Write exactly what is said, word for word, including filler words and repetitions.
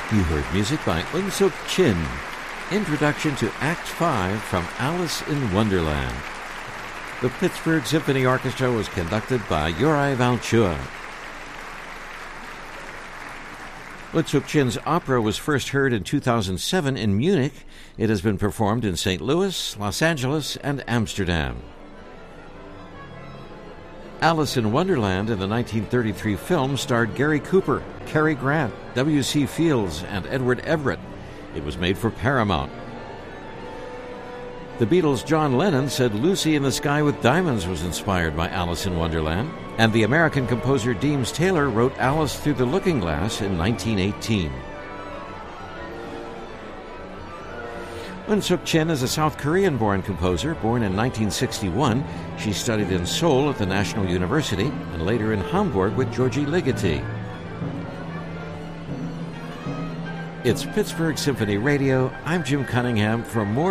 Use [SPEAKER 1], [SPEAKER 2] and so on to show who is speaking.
[SPEAKER 1] You heard music by Eun Suk Chin. Introduction to Act five from Alice in Wonderland. The Pittsburgh Symphony Orchestra was conducted by Uri Valchua. Eun Suk Chin's opera was first heard in two thousand seven in Munich. It has been performed in Saint Louis, Los Angeles, and Amsterdam. Alice in Wonderland in the nineteen thirty-three film starred Gary Cooper, Cary Grant, W C Fields, and Edward Everett. It was made for Paramount. The Beatles' John Lennon said Lucy in the Sky with Diamonds was inspired by Alice in Wonderland, and the American composer Deems Taylor wrote Alice Through the Looking Glass in nineteen eighteen. Eun Suk Chin is a South Korean-born composer. Born in nineteen sixty-one, she studied in Seoul at the National University and later in Hamburg with Georgi Ligeti. It's Pittsburgh Symphony Radio. I'm Jim Cunningham. For more